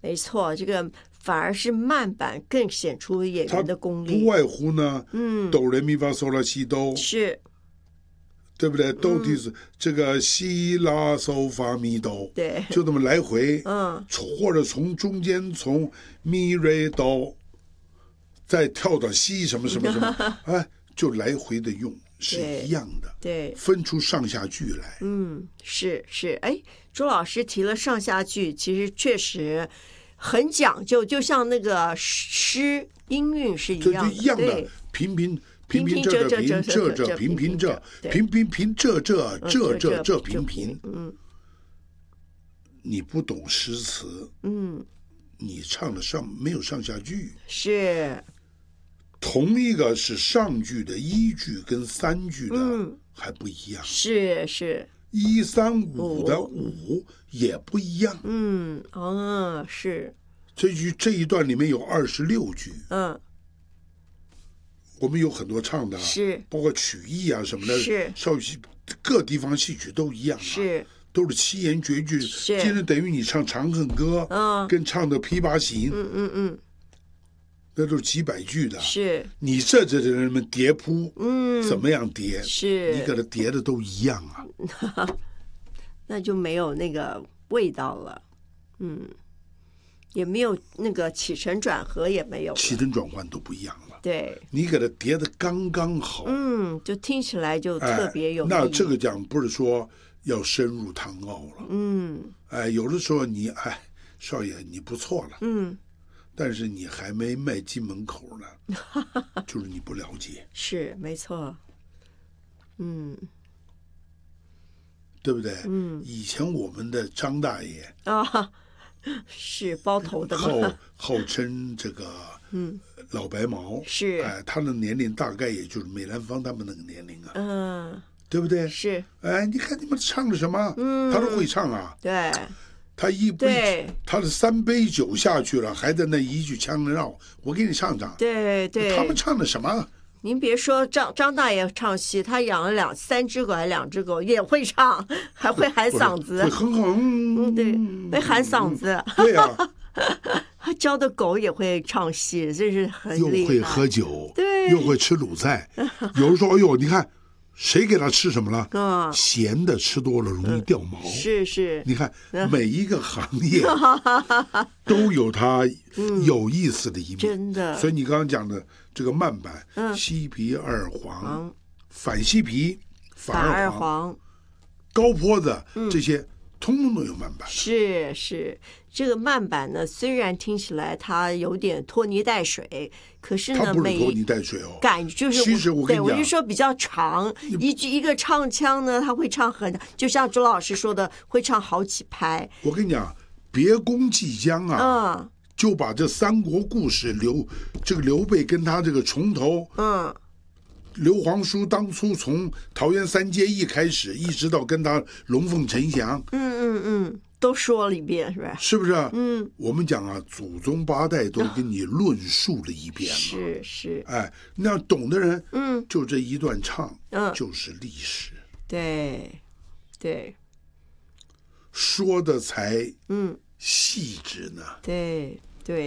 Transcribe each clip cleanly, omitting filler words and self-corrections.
没错，这个反而是慢板更显出演员的功力。 不外乎呢，哆来咪发嗦拉西哆， 是， 对不对？哆的是这个西拉嗦发咪哆， 对， 就这么来回，或者从中间从咪瑞哆，再跳到西什么什么什么，哎，就来回的用。是一样的， 对， 分出上下句来。 是，哎，朱老师提了上下句，其实确实很讲究，就像那个诗音韵是一样的， 一样的，平平这平这平平这平平平这平平。你不懂诗词，你唱的没有上下句， 是。 同一个是上句的一句跟三句的还不一样， 是 1、3、5的5也不一样， 是。 这一段里面有26句，我们有很多唱的， 是包括曲艺啊什么的， 是少戏各地方戏曲都一样， 是都是七言绝句，今天等于你唱《长恨歌》，跟唱的《琵琶行》，那都是几百句的， 是你这人们叠扑，怎么样叠？ 是你给它叠的都一样啊， 那就没有那个味道了，也没有那个起承转合，也没有了， 起承转换都不一样了。 对， 你给它叠的刚刚好， 就听起来就特别有意义。 那这个讲不是说要深入唐奥了，有的时候你少爷你不错了，但是你还没迈进门口呢，就是你不了解， 是没错， 对不对？以前我们的张大爷是包头的嘛， 号称这个老白毛， 是他的年龄大概也就是梅兰芳他们那个年龄啊，对不对？ 是， 你看你们唱的什么，他都会唱啊， 对。 他一杯，他的3杯酒下去了，还在那一句腔绕，我给你唱唱。 对， 他们唱的什么？ 您别说张大爷唱戏，他养了3只狗还2只狗，也会唱，还会喊嗓子， 会哼， 对，会喊嗓子。 对呀， 他教的狗也会唱戏，真是很厉害。 又会喝酒， 对， 又会吃卤菜。有人说：“哎呦，你看。”谁给他吃什么了？咸的吃多了容易掉毛。 是， 你看每一个行业都有它有意思的一面， 真的。 所以你刚刚讲的这个慢板，西皮二黄，反西皮反二黄，高坡的这些通通都有慢板。 是，这个慢板呢，虽然听起来它有点拖泥带水，可是呢， 它不是拖泥带水哦， 感就是其实我跟你讲， 我就说比较长，一个唱腔呢，他会唱就像周老师说的，会唱好几拍。 我跟你讲，别宫即将啊，就把这三国故事刘备跟他这个从头，刘皇叔当初从桃园三结义开始，一直到跟他龙凤呈祥， 都说了一遍，是吧？ 是不是？我们讲啊，祖宗8代都跟你论述了一遍了。 是。 那懂的人，就这一段唱，就是历史。 对， 说的才细致呢。 对，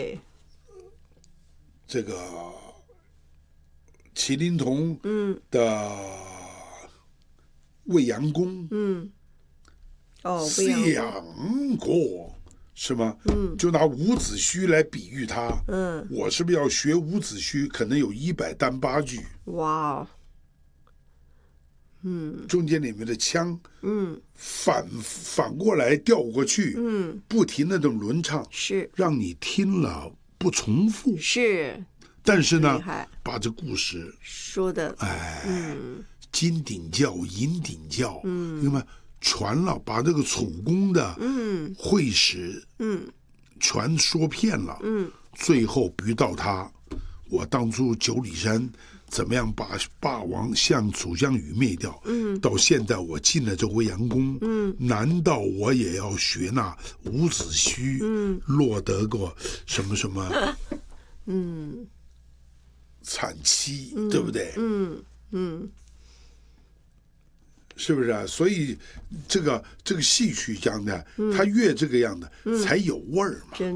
这个麒麟童的未央宫，想过是吗？就拿伍子胥来比喻他，我是不是要学伍子胥？可能有108句。 哇， 中间里面的腔，反过来调过去，不停的这种轮唱， 是让你听了不重复， 是。 但是呢，把这故事说的， 金鼎教、银鼎教，那么传了，把这个楚宫的会史，全说遍了，最后逼到他，我当初9里山怎么样把霸王像楚项羽灭掉，到现在我进了这未央宫，难道我也要学那伍子胥落得过什么什么，惨妻，对不对？是不是啊？所以这个戏曲讲的，它越这个样的才有味儿嘛。